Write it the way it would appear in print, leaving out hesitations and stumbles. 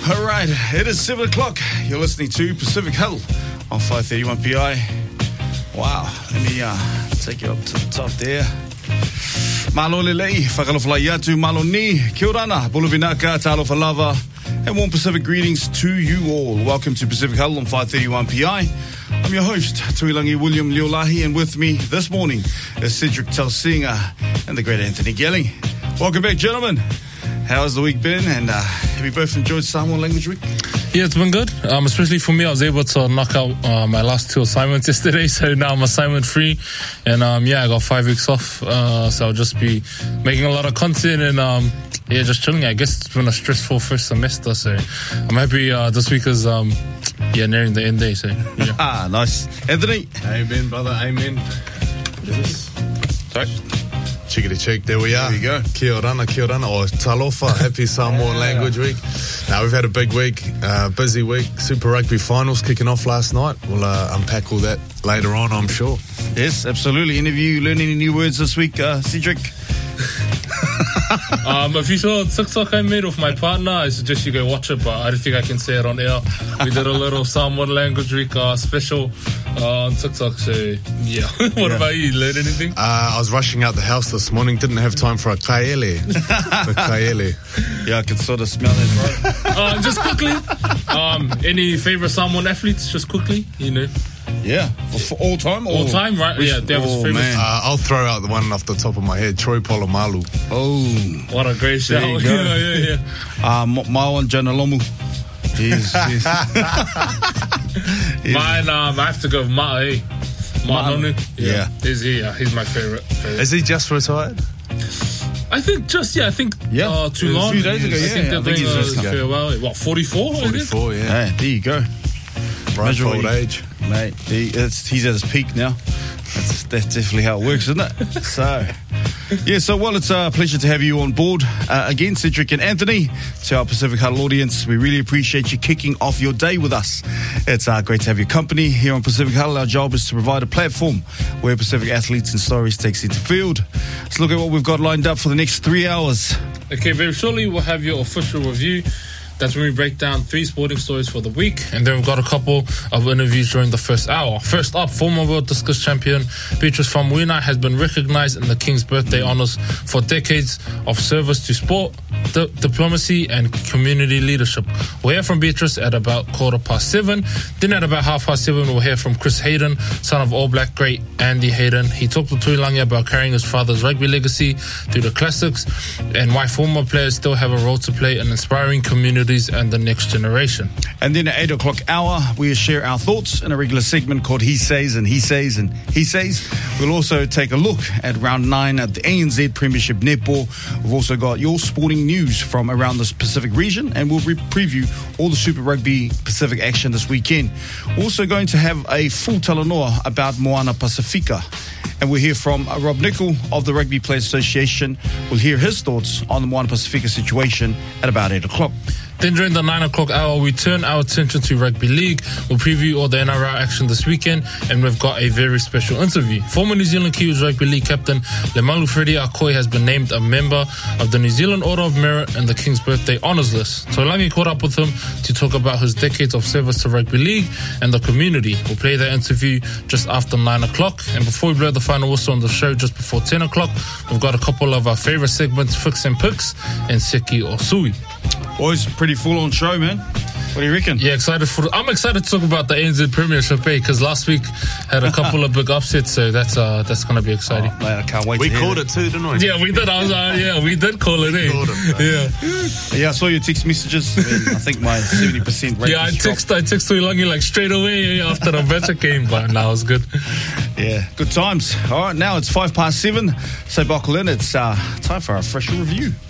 All right, it is 7 o'clock. You're listening to Pacific Hill on 531 PI. Wow, let me take you up to the top there. Malo lelei, whakalofalai atu, malo ni, kia orana, buluvinaka, talofa lava, and warm Pacific greetings to you all. Welcome to Pacific Hill on 531 PI. I'm your host, Tuilangi William Leolahi, and with me this morning is Cedric Telsinga and the great Anthony Gelling. Welcome back, gentlemen. How's the week been? And have you both enjoyed Samoan Language Week? Yeah, it's been good. Especially for me, I was able to knock out my last 2 assignments yesterday, so now I'm assignment free. And I got 5 weeks off, so I'll just be making a lot of content and just chilling. I guess it's been a stressful first semester, so I'm happy this week is nearing the end day. So yeah. Nice. Anthony? Amen, brother. Amen. Sorry. Cheekity cheek, there we are. There you go. Kia orana, or talofa, happy Samoan Language Week. Now, we've had a big week, busy week. Super Rugby finals kicking off last night. We'll unpack all that later on, I'm sure. Yes, absolutely. Any of you learn any new words this week, Cedric? If you saw TikTok I made with my partner, I suggest you go watch it, but I don't think I can say it on air. We did a little Samoan Language Week special on TikTok, so yeah. What about you? Learn anything? I was rushing out the house this morning, didn't have time for a kaele. The kaele. Yeah, I can sort of smell it, bro. Just quickly, any favorite Samoan athletes, just quickly, Yeah, for all time? All time, right? Yeah, they have his favorite. I'll throw out the one off the top of my head, Troy Polamalu. Oh. What a great show. There you go. Yeah. Mawan Janalomu. He's Mine, I have to go with Ma'a. Ma'anonu. Yeah. He's my favorite. Is he just retired? I think too long. A few days ago, I think they're doing he's just farewell. What, 44? 44, yeah. Hey, there you go. Right old age. Mate, he's at his peak now. That's definitely how it works, isn't it? So it's a pleasure to have you on board again, Cedric and Anthony. To our Pacific Huddle audience, we really appreciate you kicking off your day with us. It's great to have your company here on Pacific Huddle. Our job is to provide a platform where Pacific athletes and stories take center field. Let's look at what we've got lined up for the next 3 hours. Okay, very shortly we'll have your official review. That's when we break down 3 sporting stories for the week. And then we've got a couple of interviews during the first hour. First up, former World Discus Champion Beatrice Famuina has been recognized in the King's Birthday Honours for decades of service to sport, diplomacy and community leadership. We'll hear from Beatrice at about 7:15. Then at about 7:30, we'll hear from Chris Hayden, son of All Black great Andy Hayden. He talked to Tuilangi about carrying his father's rugby legacy through the classics and why former players still have a role to play in inspiring communities and the next generation. And then at 8 o'clock hour, we share our thoughts in a regular segment called He Says and He Says and He Says. We'll also take a look at round 9 at the ANZ Premiership Netball. We've also got your sporting news from around the Pacific region, and we'll preview all the Super Rugby Pacific action this weekend. We're also going to have a full talanoa about Moana Pacifica. And we'll hear from Rob Nicol of the Rugby Players Association. We'll hear his thoughts on the Moana Pacifica situation at about 8 o'clock. Then during the 9 o'clock hour, we turn our attention to Rugby League. We'll preview all the NRL action this weekend, and we've got a very special interview. Former New Zealand Kiwis Rugby League captain Lemalu Freddie Akoi has been named a member of the New Zealand Order of Merit and the King's Birthday Honours List. Tuilangi caught up with him to talk about his decades of service to Rugby League and the community. We'll play that interview just after 9 o'clock. And before we blow the final whistle on the show just before 10 o'clock, we've got a couple of our favourite segments, Fix and Picks and Seki or Sui. Always a pretty full-on show, man. What do you reckon? Yeah, I'm excited to talk about the ANZ Premiership, because last week had a couple of big upsets, so that's going to be exciting. Oh, man, I can't wait We called it too, didn't we? Yeah, we did. We did call it, Yeah, I saw your text messages. I think my 70% rate I text Tuilangi like straight away after the better came, but now it's good. Yeah, good times. All right, now it's 7:05, so buckle in. It's time for our official review.